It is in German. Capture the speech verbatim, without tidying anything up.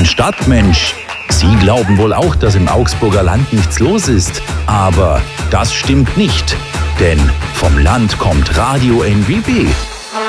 ein Stadtmensch. Sie glauben wohl auch, dass im Augsburger Land nichts los ist. Aber das stimmt nicht. Denn vom Land kommt Radio N W B.